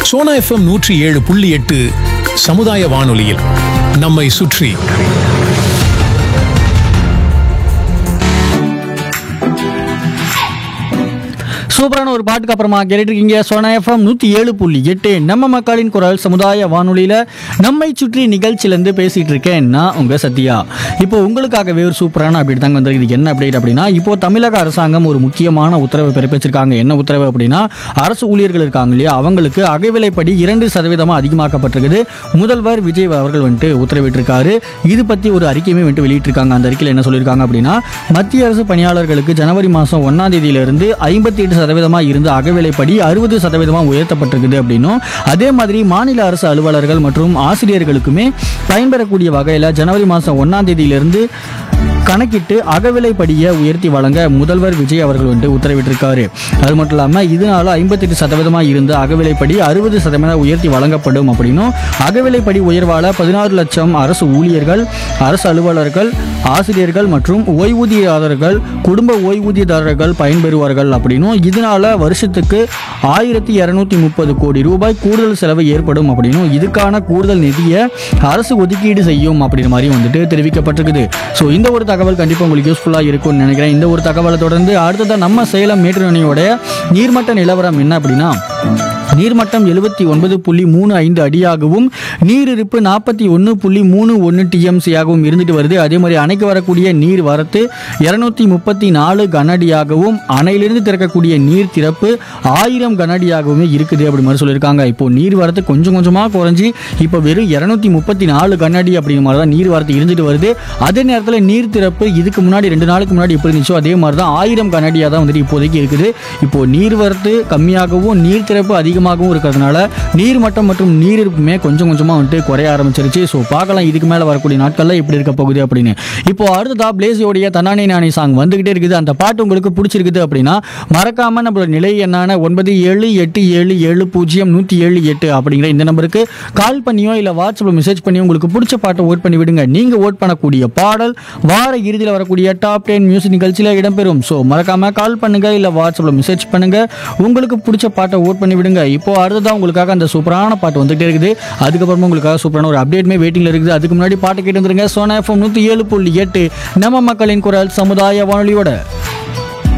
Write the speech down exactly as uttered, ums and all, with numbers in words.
Sona FM நூற்றி ஏழு புள்ளி எட்டு சமுதாய வானொலியில் நம்மை சுற்றி. சூப்பரான ஒரு பாட்டுக்கு அப்புறமா கேட்டுட்டு இருக்கீங்க சோனா எஃப்எம் நூற்றி ஏழு புள்ளி எட்டு நம்ம மக்களின் குரல் சமுதாய வானொலியில் நம்மை சுற்றி நிகழ்ச்சியிலேருந்து பேசிகிட்டு இருக்கேன் நான் உங்கள் சத்யா. இப்போ உங்களுக்காகவே ஒரு சூப்பரான அப்டேட் தாங்க வந்திருக்கு. என்ன அப்டேட் அப்படின்னா, இப்போ தமிழக அரசாங்கம் ஒரு முக்கியமான உத்தரவை பிறப்பிச்சிருக்காங்க. என்ன உத்தரவு அப்படின்னா, அரசு ஊழியர்கள் இருக்காங்க இல்லையா, அவங்களுக்கு அகவிலைப்படி இரண்டு சதவீதமாக அதிகமாக்கப்பட்டிருக்குது. முதல்வர் விஜய் அவர்கள் வந்துட்டு உத்தரவிட்டிருக்காரு. இது பற்றி ஒரு அறிக்கையுமே வந்துட்டு வெளியிட்டிருக்காங்க. அந்த அறிக்கையில் என்ன சொல்லியிருக்காங்க அப்படின்னா, மத்திய அரசு பணியாளர்களுக்கு ஜனவரி மாதம் ஒன்றாம் தேதியிலிருந்து ஐம்பத்தி எட்டு சதவீதமாக இருந்து அகவிலைப்படி அறுபது சதவீதமாக உயர்த்தப்பட்டிருக்குது அப்படின்னும், அதே மாதிரி மாநில அரசு அலுவலர்கள் மற்றும் ஆசிரியர்களுக்குமே பயன்பெறக்கூடிய வகையில் ஜனவரி மாதம் ஒன்றாம் தேதியிலிருந்து கணக்கிட்டு அகவிலைப்படியை உயர்த்தி வழங்க முதல்வர் விஜய் அவர்கள் வந்து உத்தரவிட்டிருக்காரு. அது மட்டும் இல்லாமல் இதனால ஐம்பத்தி எட்டு சதவீதமாக இருந்த அகவிலைப்படி அறுபது சதவீதம் உயர்த்தி வழங்கப்படும் அப்படின்னும், அகவிலைப்படி உயர்வால பதினாறு லட்சம் அரசு ஊழியர்கள், அரசு அலுவலர்கள், ஆசிரியர்கள் மற்றும் ஓய்வூதியதாரர்கள், குடும்ப ஓய்வூதியதாரர்கள் பயன்பெறுவார்கள் அப்படின்னும், இதனால வருஷத்துக்கு ஆயிரத்தி இரநூத்தி முப்பது கோடி ரூபாய் கூடுதல் செலவு ஏற்படும் அப்படின்னும், இதுக்கான கூடுதல் நிதியை அரசு ஒதுக்கீடு செய்யும் அப்படின்ற மாதிரி வந்துட்டு தெரிவிக்கப்பட்டிருக்குது. ஸோ இந்த ஒரு தகவல் கண்டிப்பாக உங்களுக்கு யூஸ்ஃபுல்லாக இருக்கும்னு நினைக்கிறேன். இந்த ஒரு தகவலை தொடர்ந்து அடுத்ததான் நம்ம சேலம் மேட்டூர் அணையோட நீர்மட்ட நிலவரம் என்ன அப்படின்னா, நீர்மட்டம் எழுபத்தி ஒன்பது புள்ளி மூணு ஐந்து அடியாகவும் நீரிருப்பு நாற்பத்தி ஒன்று புள்ளி மூணு ஒன்று டிஎம்சியாகவும் இருந்துட்டு வருது. அதே மாதிரி அணைக்கு வரக்கூடிய நீர் வரத்து இரநூத்தி முப்பத்தி நாலு கனஅடியாகவும் அணையிலிருந்து திறக்கக்கூடிய நீர் திறப்பு ஆயிரம் கனஅடியாகவுமே இருக்குது அப்படி மாதிரி சொல்லியிருக்காங்க. இப்போ நீர் வரத்து கொஞ்சம் கொஞ்சமாக குறைஞ்சி இப்போ வெறும் இரநூத்தி முப்பத்தி நாலு கனஅடி அப்படிங்கிற மாதிரி தான் நீர் வரத்து இருந்துட்டு வருது. அதே நேரத்தில் நீர் திறப்பு இதுக்கு முன்னாடி ரெண்டு நாளுக்கு முன்னாடி எப்படி இருந்துச்சோ அதே மாதிரி தான் ஆயிரம் கனஅடியாக தான் வந்துட்டு இப்போதைக்கு இருக்குது. இப்போ நீர் வரத்து கம்மியாகவும் நீர் திறப்பு அதிகமாகவும் இருக்கிறதுனால நீர்மட்டம் மற்றும் நீரிருப்புமே கொஞ்சம் கொஞ்சமாக வந்துட்டு குறைய ஆரம்பிச்சிருச்சு. ஸோ பார்க்கலாம் இதுக்கு மேலே வரக்கூடிய நாட்களில் எப்படி இருக்க போகுது அப்படின்னு. இப்போ அடுத்ததா பிளேஸியோடைய தன்னானே நானே சாங் வந்துகிட்டே இருக்குது. அந்த பாட்டு உங்களுக்கு பிடிச்சிருக்குது அப்படின்னா மறக்காம நம்மளோட நிலை என்னான ஒன்பது ஏழு எட்டு ஏழு ஏழு பூஜ்ஜியம் நூற்றி ஏழு எட்டு அப்படிங்கிற இந்த நம்பருக்கு கால் பண்ணியோ இல்லை வாட்ஸ்அப்பில் மெசேஜ் பண்ணியோ உங்களுக்கு பிடிச்ச பாட்டை ஓட் பண்ணி விடுங்க. நீங்கள் ஓட் பண்ணக்கூடிய பாடல் வார இறுதியில் வரக்கூடிய டாப் டென் மியூசிக் நிகழ்ச்சியில் இடம்பெறும். ஸோ மறக்காம கால் பண்ணுங்க இல்லை வாட்ஸ்அப்பில் மெசேஜ் பண்ணுங்க, உங்களுக்கு பிடிச்ச பாட்டை ஓட் பண்ணி விடுங்க. இப்போ அடுத்ததான் உங்களுக்காக அந்த சூப்பரான பாட்டு வந்துகிட்டே இருக்குது. அதுக்கப்புறமா உங்களுக்காக சூப்பரான ஒரு அப்டேட்மே வெயிட்டிங்ல இருக்குது. அதுக்கு முன்னாடி பாட்டு கேட்டு வந்துருங்க. சோனா எஃப்எம் நூற்றி ஏழு புள்ளி எட்டு நம்ம மக்களின் குரல் சமுதாய வானொலியோட